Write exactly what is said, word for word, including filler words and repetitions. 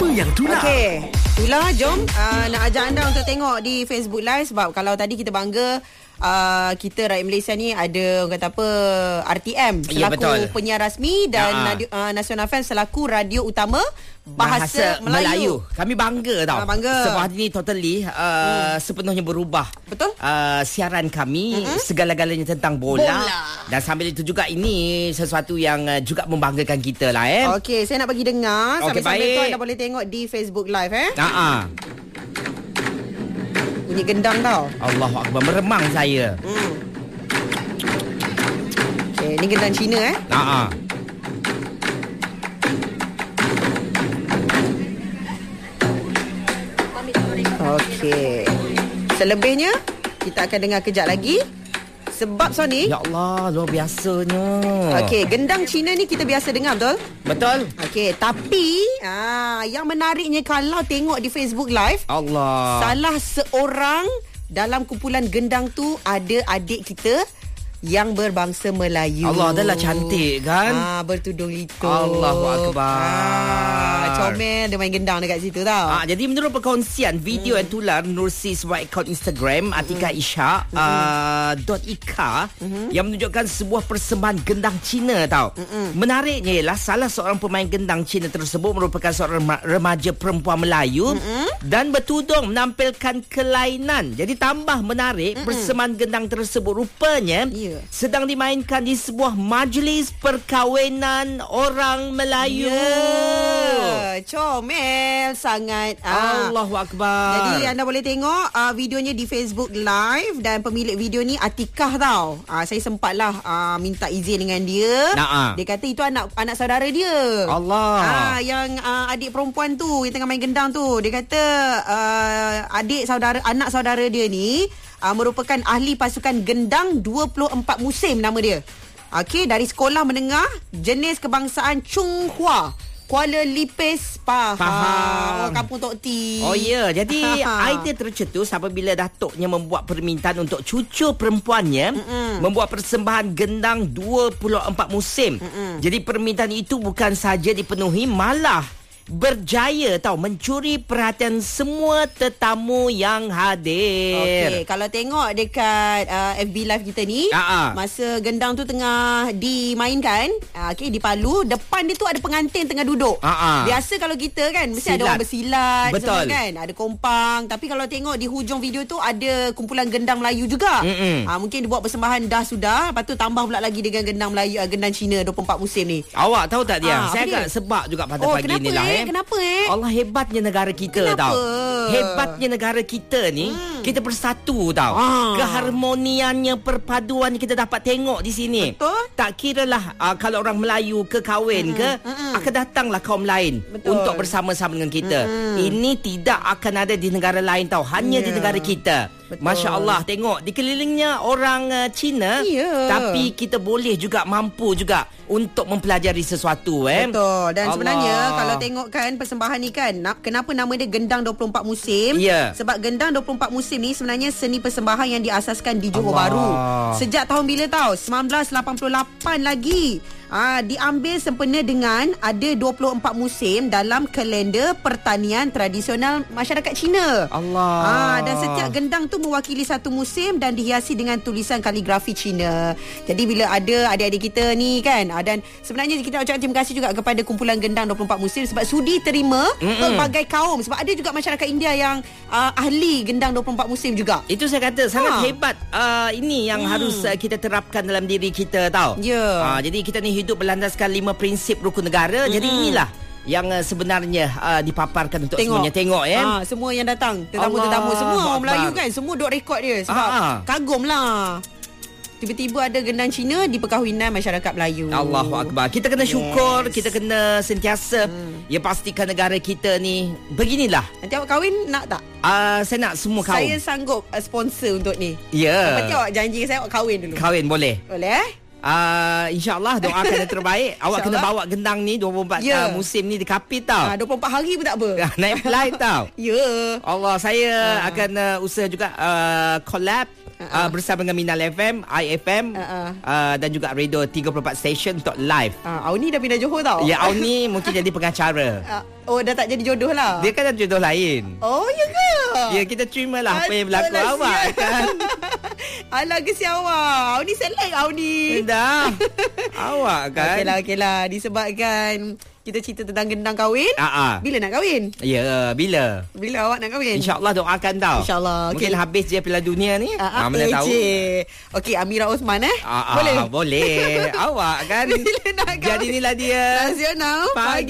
yang Tula. Okey, Tula, jom uh, nak ajak anda untuk tengok di Facebook Live. Sebab kalau tadi kita bangga Uh, kita rakyat Malaysia ni ada orang kata apa R T M selaku ya, penyiar rasmi dan ya. radio, uh, National F M selaku radio utama bahasa, bahasa Melayu. Melayu. Kami bangga tau. Uh, bangga. Sebab hari ni totally uh, hmm. sepenuhnya berubah. Betul. Uh, siaran kami mm-hmm. segala-galanya tentang bola. bola. Dan sambil itu juga ini sesuatu yang uh, juga membanggakan kita lah eh. Okey, saya nak bagi dengar. Okay, sambil-sambil baik. tu anda boleh tengok di Facebook Live eh. Ha-ha. Bunyi gendang tau. Allahu Akbar, meremang saya. Hmm. Okey, ni gendang Cina eh. Ha-ha. Okey. Selebihnya kita akan dengar kejap lagi. Sebab Sony, ya Allah, luar biasanya. Okey, gendang Cina ni kita biasa dengar, betul? Betul. Okey, tapi ah yang menariknya kalau tengok di Facebook Live, Allah, salah seorang dalam kumpulan gendang tu ada adik kita yang berbangsa Melayu. Allah, adalah cantik kan? Ah, bertudung litup. Allahu Akbar. Ah, comel dia main gendang dekat situ tau. Ah, jadi menurut perkongsian video yang hmm. tular menerusi sebuah akaun Instagram Atika hmm. Isha hmm. uh, dot ika hmm. yang menunjukkan sebuah persembahan gendang Cina tau. Hmm. Menariknya ialah salah seorang pemain gendang Cina tersebut merupakan seorang remaja perempuan Melayu hmm. dan bertudung menampilkan kelainan. Jadi tambah menarik, hmm. persembahan gendang tersebut rupanya yeah. sedang dimainkan di sebuah majlis perkahwinan orang Melayu. Yeah. Comel sangat. Allahu Akbar. Jadi anda boleh tengok uh, videonya di Facebook Live dan pemilik video ni Atikah tau. Uh, saya sempatlah uh, minta izin dengan dia. Nah, dia kata itu anak anak saudara dia. Allah. Uh, yang uh, adik perempuan tu yang tengah main gendang tu. Dia kata uh, adik saudara anak saudara dia ni Uh, merupakan ahli pasukan gendang dua puluh empat musim nama dia. Okey, dari sekolah menengah jenis kebangsaan Chunghua, Kuala Lipis, Pahang. Faham. Orang kampung Tok T. Oh ya, yeah. Jadi idea tercetus apabila datuknya membuat permintaan untuk cucu perempuannya Mm-mm. membuat persembahan gendang dua puluh empat musim. Mm-mm. Jadi permintaan itu bukan saja dipenuhi, malah berjaya tau mencuri perhatian semua tetamu yang hadir. Okey, kalau tengok dekat uh, F B Live kita ni, uh-huh. masa gendang tu tengah dimainkan, uh, okey di Palu, depan dia tu ada pengantin tengah duduk. Uh-huh. Biasa kalau kita kan mesti silat. Ada orang bersilat. Betul. Semua kan, ada kompang, tapi kalau tengok di hujung video tu ada kumpulan gendang Melayu juga. Uh, mungkin dia buat persembahan dah sudah, lepas tu tambah pula lagi dengan gendang Melayu, uh, gendang Cina dua puluh empat musim ni. Awak tahu tak dia? Uh, Saya agak dia? sebab juga pada oh, pagi ni lah eh. Kenapa eh? Allah, hebatnya negara kita. Kenapa? Tau. Hebatnya negara kita ni, hmm. kita bersatu tau. Ah. Keharmoniannya, perpaduan kita dapat tengok di sini. Betul. Tak kiralah uh, kalau orang Melayu ke kahwin hmm. ke, hmm. akan datanglah kaum lain. Betul. Untuk bersama-sama dengan kita. Hmm. Ini tidak akan ada di negara lain tau. Hanya yeah. di negara kita. Betul. Masya Allah, tengok dikelilingnya orang uh, Cina, yeah. tapi kita boleh juga mampu juga untuk mempelajari sesuatu eh. Betul. Dan Allah. Sebenarnya kalau tengok kan persembahan ni kan, kenapa nama dia gendang dua puluh empat musim? Yeah. Sebab gendang dua puluh empat musim ni sebenarnya seni persembahan yang diasaskan di Johor Allah. Bahru. Sejak tahun bila tau? sembilan belas lapan puluh lapan lagi. Ah, diambil sempena dengan ada dua puluh empat musim dalam kalender pertanian tradisional masyarakat Cina. Allah. Ah, dan setiap gendang tu mewakili satu musim dan dihiasi dengan tulisan kaligrafi Cina. Jadi bila ada adik-adik kita ni kan, ah, dan sebenarnya kita ucapkan terima kasih juga kepada kumpulan gendang dua puluh empat musim sebab sudi terima Mm-mm. pelbagai kaum. Sebab ada juga masyarakat India yang uh, ahli gendang dua puluh empat musim juga. Itu saya kata sangat ha. hebat. Uh, ini yang hmm. harus uh, kita terapkan dalam diri kita tau. Ya. Yeah. Uh, jadi kita ni hidup berlandaskan lima prinsip rukun negara. Mm-hmm. Jadi inilah yang uh, sebenarnya uh, dipaparkan untuk tengok. semuanya tengok ya. Ha, semua yang datang, tetamu-tetamu semua orang Melayu kan, semua duk rekod dia sebab ha. kagum lah. Tiba-tiba ada gendang Cina di perkahwinan masyarakat Melayu. Allahu Akbar. Kita kena syukur, yes. kita kena sentiasa hmm. ya pastikan negara kita ni beginilah. Nanti awak kahwin nak tak? Uh, saya nak semua kaum. Saya sanggup uh, sponsor untuk ni. Ya. Yeah. Nanti awak janji saya awak kahwin dulu. Kahwin boleh. Boleh? Uh, InsyaAllah doakan yang terbaik. Awak kena bawa gendang ni dua puluh empat yeah. uh, musim ni di kapit tau. uh, dua puluh empat hari pun tak apa. Naik flight tau. Ya yeah. Allah, saya uh. akan uh, usaha juga uh, collab Uh-uh. uh, bersama dengan Minal F M, I F M Uh-uh. uh, dan juga Radio tiga puluh empat Station untuk live. Uh, Auni dah pindah Johor tau. Ya, Aun ni mungkin jadi pengacara. Uh, oh, dah tak jadi jodoh lah. Dia kan ada jodoh lain. Oh, ya ke? Ya, kita terima lah apa yang Aduh berlaku lah, awak sial. kan. Alah, kesian awak. Auni select Auni. Dah. Awak kan. Okeylah, okeylah. Disebabkan kita cerita tentang gendang kahwin. Ah, ah. Bila nak kahwin? Ya, bila? Bila awak nak kahwin? InsyaAllah doakan tau. InsyaAllah. Mungkin Okey. habis je Piala Dunia ni. Ah, ah, Ah, mana eh, tahu. cik. Okey, Amira Osman eh. Ah, ah, Boleh? Boleh. Awak kan. Bila nak kahwin? Jadi inilah dia. Nasional Pagi.